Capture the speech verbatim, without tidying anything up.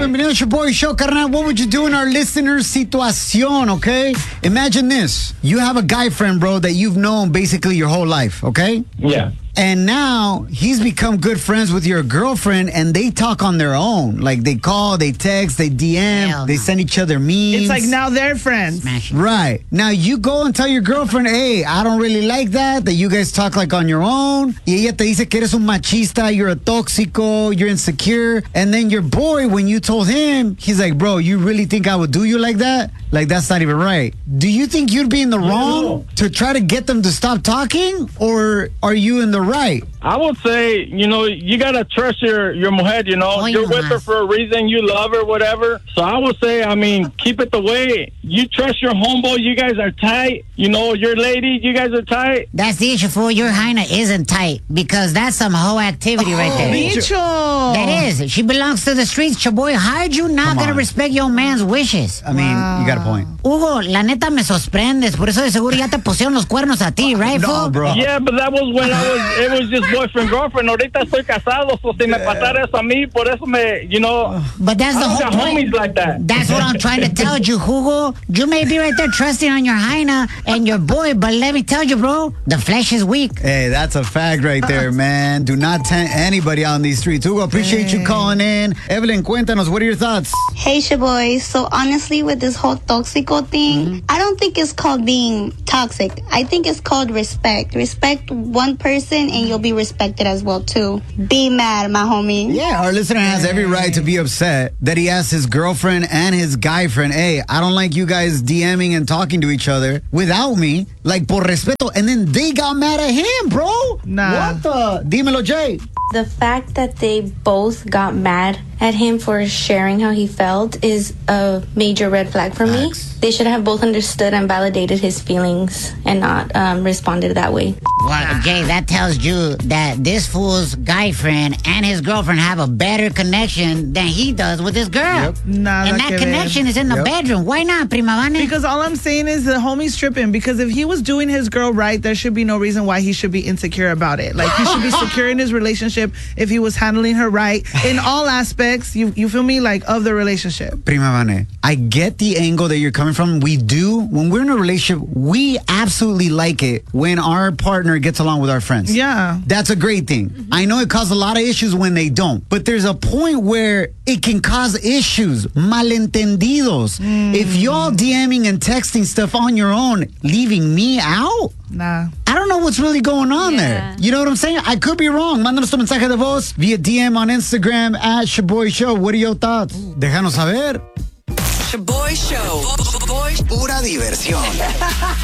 bienvenido a Shaboy Show, carnal. What would you do in our listener's situación, okay? Imagine this. You have a guy friend, bro, that you've known basically your whole life, okay? Yeah. And now he's become good friends with your girlfriend, and they talk on their own. Like, they call, they text, they D M, Hell they no. send each other memes. It's like now they're friends. Smash it. Right. Now you go and tell your girlfriend, hey, I don't really like that, that you guys talk like on your own. Y ella te dice que eres un machista, you're a tóxico, you're insecure. And then your boy, when you told him, he's like, bro, you really think I would do you like that? Like, that's not even right. Do you think you'd be in the wrong to try to get them to stop talking? Or are you in the right? I would say, you know, you got to trust your, your mujer, you know. Oh, You're you with her must. for a reason. You love her, whatever. So I would say, I mean, keep it the way. You trust your homeboy. You guys are tight. You know, your lady, you guys are tight. That's the issue, fool. Your hyena isn't tight because that's some hoe activity right there. Bicho. That is. She belongs to the streets, chaboy. How are you not Come going to on. respect your man's wishes? I mean, you got a point. Hugo, la neta me sorprendes. Por eso de seguro ya te pusieron los cuernos a ti, right, No, fool? bro. Yeah, but that was when I was, it was just boyfriend, girlfriend. Ahorita estoy casado, so si me pasara eso a mí, por eso me, you know, But that's the I whole got point. homies like that. That's what I'm trying to tell you, Hugo. You may be right there trusting on your hyena and your boy, but let me tell you, bro, the flesh is weak. Hey, that's a fact right there, man. Do not tempt anybody on these streets. Hugo, appreciate you calling in. Evelyn, cuéntanos, what are your thoughts? Hey, Shaboy. So honestly, with this whole toxico thing, Mm-hmm. I don't think it's called being toxic. I think it's called respect. Respect one person and you'll be respected as well, too. Be mad, my homie. Yeah, our listener has every right to be upset that he asked his girlfriend and his guy friend, hey, I don't like you guys DMing and talking to each other without me, like, por respeto. And then they got mad at him, bro. Nah. What the? Dímelo, Jay. The fact that they both got mad at him for sharing how he felt is a major red flag for me. Facts. They should have both understood and validated his feelings and not um, responded that way. Well, Jay, that tells you that this fool's guy friend and his girlfriend have a better connection than he does with his girl. Yep. Nada And that que ver. connection is in the Yep. bedroom. Why not, Prima Vane? Because all I'm saying is the homie's tripping. Because if he was doing his girl right, there should be no reason why he should be insecure about it. Like, he should be secure in his relationship if he was handling her right in all aspects, you you feel me, like, of the relationship. Prima Vane, I get the angle that you're coming from. We do. When we're in a relationship, we absolutely like it when our partner gets along with our friends. Yeah. That's a great thing. I know it causes a lot of issues when they don't, but there's a point where it can cause issues, malentendidos. If y'all DMing and texting stuff on your own, leaving me out, Nah. I don't know what's really going on Yeah. there. You know what I'm saying? I could be wrong. Mándanos tu mensaje de voz via D M on Instagram at Shaboy Show. What are your thoughts? Déjanos saber. Shaboy Show. Pura diversión.